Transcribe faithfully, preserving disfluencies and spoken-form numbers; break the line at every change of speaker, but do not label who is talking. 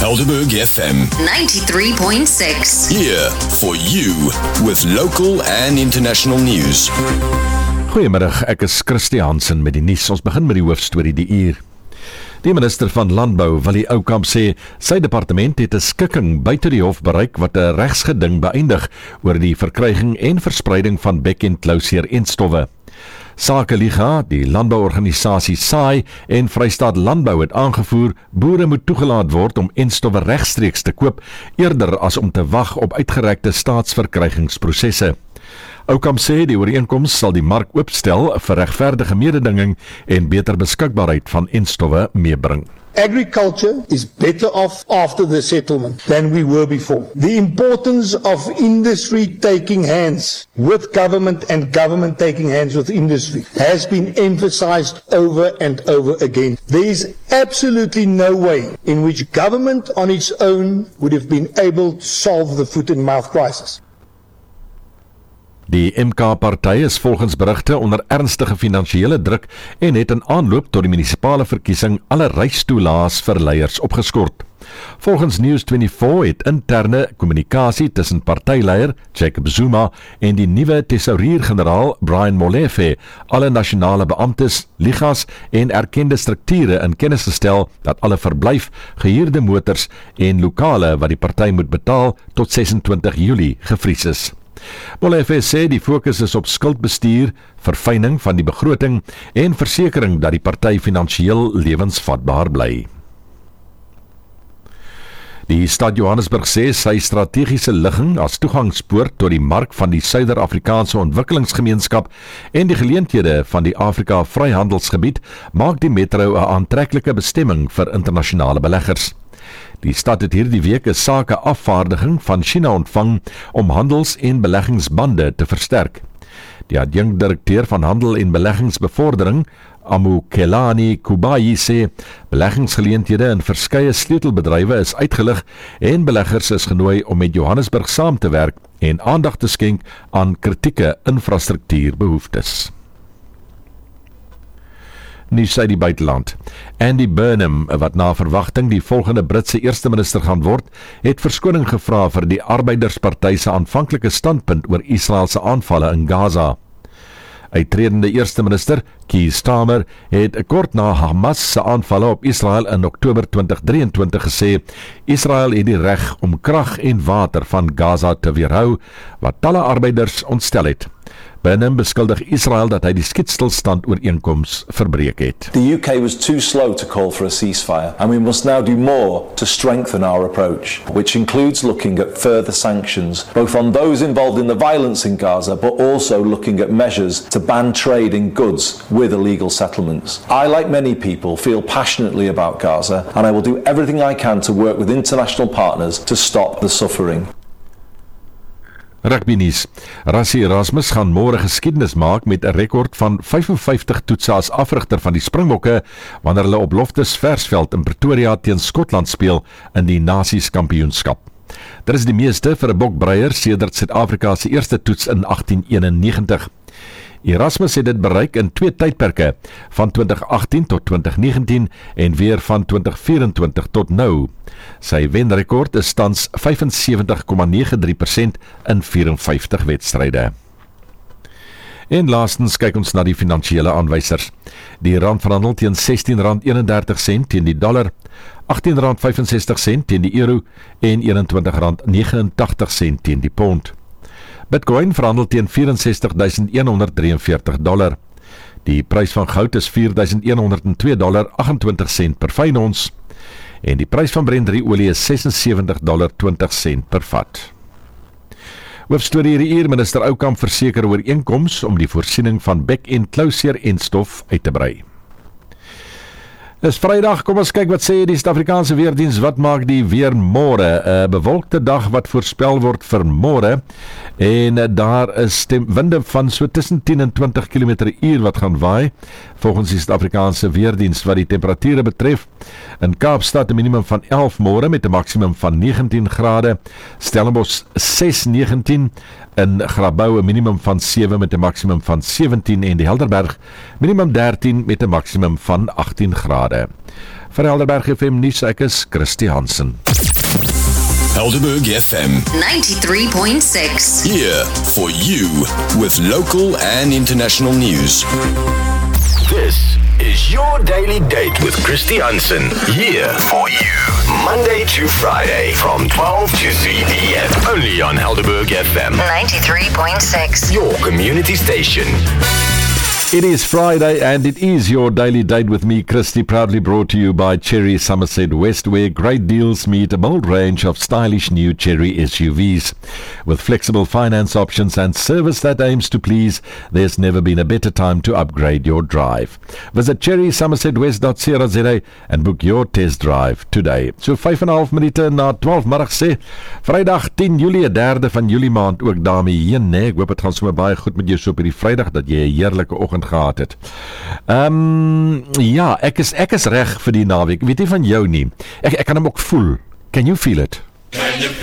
Helderberg F M
ninety-three point six.
Here for you with local and international news.
Goeiemiddag, ek is Christie Hansen met die nuus. Ons begin met die hoofstorie die uur. Die minister van Landbou, Willie Oukamp, sê sy departement het 'n skikking buite die hof bereik wat 'n regsgeding beëindig oor die verkryging en verspreiding van bek- en klauseer-eendstowwe. Sakeliga, die landbouorganisasie S A I en Vrystaat Landbou het aangevoer boere moet toegelaat word om eendstowwe regstreeks te koop eerder as om te wag op uitgerekte staatsverkrygingsprosesse. Oukamp sê die ooreenkoms sal die mark oopstel vir regverdige mededinging en beter beskikbaarheid van eendstowwe meebring.
Agriculture is better off after the settlement than we were before. The importance of industry taking hands with government and government taking hands with industry has been emphasized over and over again. There is absolutely no way in which government on its own would have been able to solve the foot and mouth crisis.
Die M K-party is volgens berigte onder ernstige finansiële druk en het in aanloop tot die munisipale verkiesing alle reistoelaas vir leiers opgeskort. Volgens News vyf-en-twintig het interne kommunikasie tussen partyleier Jacob Zuma en die nuwe tesourier-generaal Brian Molefe alle nasionale beamptes, ligas en erkende strukture in kennis gestel dat alle verblyf, gehuurde motors en lokale wat die party moet betaal tot sesentwintig Julie gevries is. Molefe sê die fokus is op skuldbestuur, verfyning van die begroting en versekering dat die party finansiëel lewensvatbaar bly. Die stad Johannesburg sê sy strategiese ligging as toegangspoort tot die mark van die Suider-Afrikaanse Ontwikkelingsgemeenskap en die geleenthede van die Afrika Vryhandelsgebied maak die metro 'n aantreklike bestemming vir internasionale beleggers. Die stad het hierdie week 'n sake afvaardiging van China ontvang om handels- en beleggingsbande te versterk. Die adjunkt-direkteur van Handel en Beleggingsbevordering, Amukelani Kubayi, sê beleggingsgeleenthede in verskeie sleutelbedrywe is uitgelig en beleggers is genooi om met Johannesburg saam te werk en aandag te skenk aan kritieke infrastruktuurbehoeftes. Nuus uit die buiteland. Andy Burnham, wat na verwagting die volgende Britse eerste minister gaan word, het verskoning gevra vir die Arbeidersparty se aanvanklike standpunt oor Israel se aanvalle in Gaza. Uittredende eerste minister, Keir Starmer, het kort na Hamas se aanvalle op Israel in Oktober twintig drieëntwintig gesê, Israel het die reg om krag en water van Gaza te weerhou, wat talle arbeiders ontstel het. Burnham beskuldig Israel dat hy die skietstilstand ooreenkoms verbreek het.
The U K was too slow to call for a ceasefire, and we must now do more to strengthen our approach, which includes looking at further sanctions, both on those involved in the violence in Gaza, but also looking at measures to ban trade in goods with illegal settlements. I, like many people, feel passionately about Gaza, and I will do everything I can to work with international partners to stop the suffering.
Rugby nuus. Rassie Erasmus gaan môre geskiedenis maak met 'n rekord van vyfenvyftig toetse as afrigter van die Springbokke wanneer hulle op Loftus Versveld in Pretoria teen Skotland speel in die Nasies Kampioenskap. Dit is die meeste vir 'n bokbreier sedert Suid-Afrika se eerste toets in agtien eenennegentig. Erasmus het dit bereik in twee tydperke, van twintig agtien tot twintig negentien en weer van twintig vyf-en-twintig tot nou. Sy wenrekord is tans vyfensewentig komma nege drie persent in vyf-en-vyftig wedstryde. En laastens kyk ons na die finansiële aanwysers. Die rand verhandel teen sestien rand eenendertig sent teen die dollar, agtien rand vyfensestig sent teen die euro en eenentwintig rand negenentagtig sent teen die pond. Bitcoin verhandel teen vierensestig duisend honderd drieënveertig dollar. Die prys van goud is vier duisend honderd twee dollar agentwintig sent per fyn ons en die prys van Brent olie is sesensewentig dollar twintig sent per vat. Hoofstorie hierdie uur, minister Oukamp verseker ooreenkoms om die voorsiening van bek- en klauseer-eendstof uit te brei. Dis Vrydag, kom ons kyk wat sê die Suid-Afrikaanse Weerdiens, wat maak die weer môre, 'n bewolkte dag wat voorspel word vir môre, en daar is stem, winde van so tussen tien en twintig kilometer per uur wat gaan waai, volgens die Suid-Afrikaanse Weerdiens. Wat die temperature betref, in Kaapstad 'n minimum van elf môre met 'n maksimum van negentien grade, Stellenbosch ses negentien, in Grabouw 'n minimum van sewe met 'n maksimum van sewentien en die Helderberg minimum dertien met 'n maksimum van agttien grade. grade. Vir Helderberg F M nuus, ek is Christy Hansen.
Helderberg F M.
ninety-three point six.
Here for you with local and international news.
This is your daily date with Christy Hansen. Here for you. Monday to Friday from twelve to three p.m. Only on Helderberg F M.
ninety-three point six.
Your community station.
It is Friday and it is your daily date with me, Christy, proudly brought to you by Cherry Somerset West, where great deals meet a bold range of stylish new Cherry S U Vs. With flexible finance options and service that aims to please, there's never been a better time to upgrade your drive. Visit cherry somerset west dot co dot za and book your test drive today. So vyf en 'n half minute na twaalf middag sê, Vrydag tien Julie, derde van Julie maand, ook daarmee heen, nee, ek hoop het gaan sommer baie goed met jou so op hierdie Vrydag, dat jy 'n heerlike oggend gehad het. Ehm um, ja, ek is ek is reg vir die naweek. Weet jy van jou nie. Ek ek kan hom ook voel. Can you feel it?